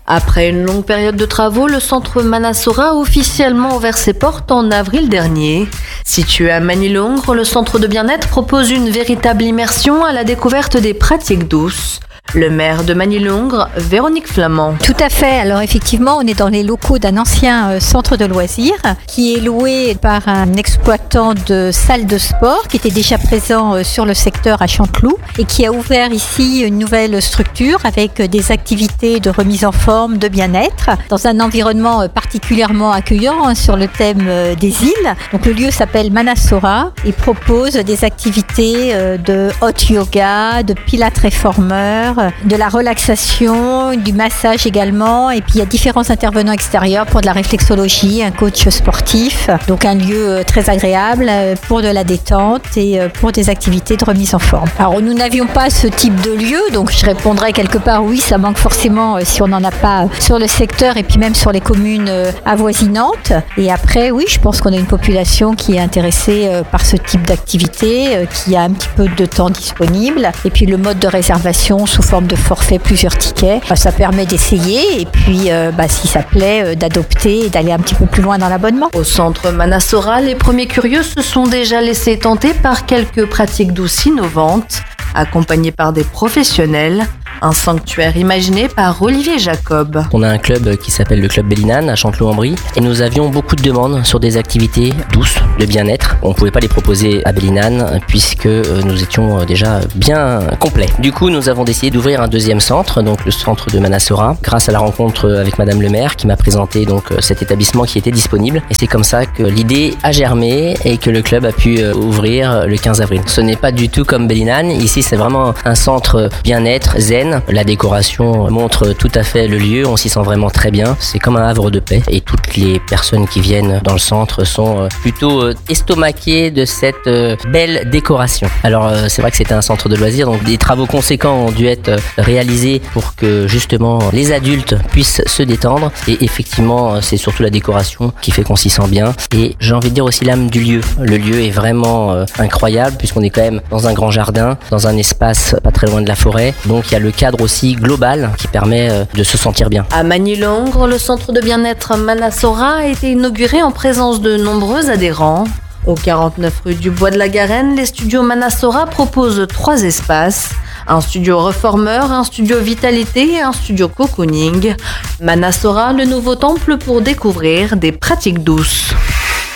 Après une longue période de travaux, le centre Manasora a officiellement ouvert ses portes en avril dernier. Situé à Magny-Longres, le centre de bien-être propose une véritable immersion à la découverte des pratiques douces. Le maire de Magny-Longres, Véronique Flamand. Tout à fait. Alors effectivement, on est dans les locaux d'un ancien centre de loisirs qui est loué par un exploitant de salles de sport qui était déjà présent sur le secteur à Chanteloup et qui a ouvert ici une nouvelle structure avec des activités de remise en forme, de bien-être dans un environnement particulièrement accueillant sur le thème des îles. Donc le lieu s'appelle Manasora et propose des activités de hot yoga, de pilates réformeur, de la relaxation, du massage également, et puis il y a différents intervenants extérieurs pour de la réflexologie, un coach sportif, donc un lieu très agréable pour de la détente et pour des activités de remise en forme. Alors nous n'avions pas ce type de lieu, donc je répondrais quelque part oui, ça manque forcément si on n'en a pas sur le secteur et puis même sur les communes avoisinantes. Et après oui, je pense qu'on a une population qui est intéressée par ce type d'activité, qui a un petit peu de temps disponible, et puis le mode de réservation sous forme de forfait, plusieurs tickets. Ça permet d'essayer et puis si ça plaît, d'adopter et d'aller un petit peu plus loin dans l'abonnement. Au centre Manasora, les premiers curieux se sont déjà laissés tenter par quelques pratiques douces innovantes, accompagnées par des professionnels. Un sanctuaire imaginé par Olivier Jacob. On a un club qui s'appelle le Club Bellinane à Chanteloup-en-Brie et nous avions beaucoup de demandes sur des activités douces, de bien-être. On ne pouvait pas les proposer à Bellinane puisque nous étions déjà bien complets. Du coup, nous avons décidé d'ouvrir un deuxième centre, donc le centre de Manasora, grâce à la rencontre avec Madame le maire qui m'a présenté donc cet établissement qui était disponible. Et c'est comme ça que l'idée a germé et que le club a pu ouvrir le 15 avril. Ce n'est pas du tout comme Bellinane. Ici, c'est vraiment un centre bien-être, zen. La décoration montre tout à fait le lieu, on s'y sent vraiment très bien. C'est comme un havre de paix et toutes les personnes qui viennent dans le centre sont plutôt estomaquées de cette belle décoration. Alors c'est vrai que c'était un centre de loisirs, donc des travaux conséquents ont dû être réalisés pour que justement les adultes puissent se détendre et effectivement c'est surtout la décoration qui fait qu'on s'y sent bien et j'ai envie de dire aussi l'âme du lieu. Le lieu est vraiment incroyable puisqu'on est quand même dans un grand jardin, dans un espace pas très loin de la forêt, donc il y a le cadre aussi global qui permet de se sentir bien. À Magny-Longres, le centre de bien-être Manasora a été inauguré en présence de nombreux adhérents. Au 49 rue du Bois de la Garenne, les studios Manasora proposent 3 espaces. Un studio reformeur, un studio vitalité et un studio cocooning. Manasora, le nouveau temple pour découvrir des pratiques douces.